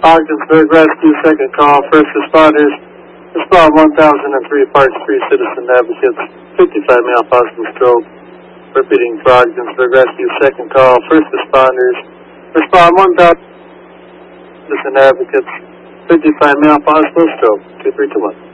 Ogdensburg Rescue, second call, first responders. Respond 1003 Park Street, citizen advocates, 55 male possible stroke. Repeating for Ogdensburg Rescue, second call, first responders. Respond 1000 citizen advocates, 55 male possible stroke, 2321.